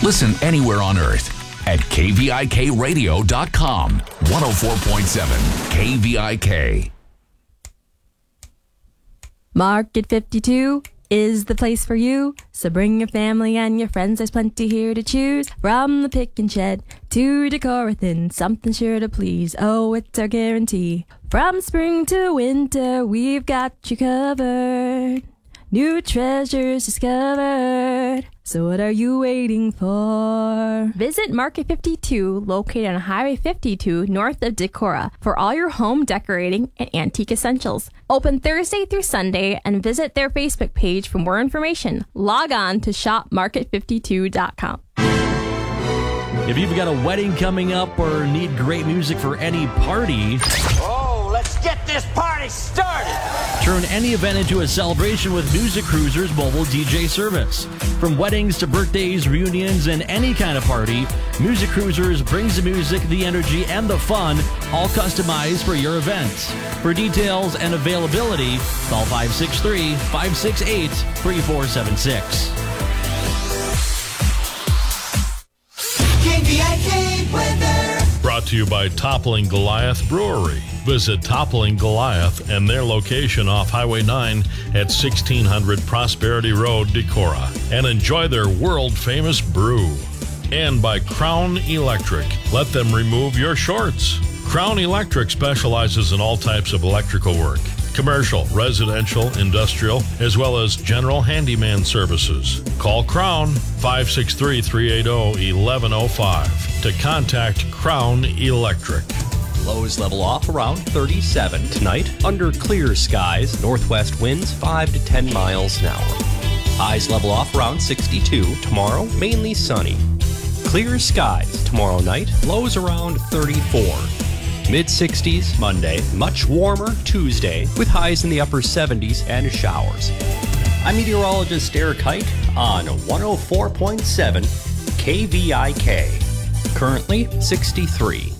Listen anywhere on earth at kvikradio.com. 104.7 KVIK. Market 52 is the place for you. So bring your family and your friends. There's plenty here to choose. From the pick and shed to Decorathin, something sure to please. Oh, it's our guarantee. From spring to winter, we've got you covered. New treasures discovered. So what are you waiting for? Visit Market 52, located on Highway 52, north of Decorah, for all your home decorating and antique essentials. Open Thursday through Sunday, and visit their Facebook page for more information. Log on to shopmarket52.com. If you've got a wedding coming up or need great music for any party, let's get this party started! Turn any event into a celebration with Music Cruisers mobile DJ service. From weddings to birthdays, reunions, and any kind of party, Music Cruisers brings the music, the energy, and the fun, all customized for your event. For details and availability, call 563-568-3476. KVIK weather. Brought to you by Toppling Goliath Brewery. Visit Toppling Goliath and their location off Highway 9 at 1600 Prosperity Road, Decorah, and enjoy their world-famous brew. And by Crown Electric. Let them remove your shorts. Crown Electric specializes in all types of electrical work. Commercial, residential, industrial, as well as general handyman services. Call Crown 563-380-1105 to contact Crown Electric. Lows level off around 37 tonight. Under clear skies, northwest winds 5 to 10 miles an hour. Highs level off around 62. Tomorrow, mainly sunny. Clear skies tomorrow night. Lows around 34. Mid-60s Monday, much warmer Tuesday, with highs in the upper 70s and showers. I'm meteorologist Eric Height on 104.7 KVIK. Currently 63.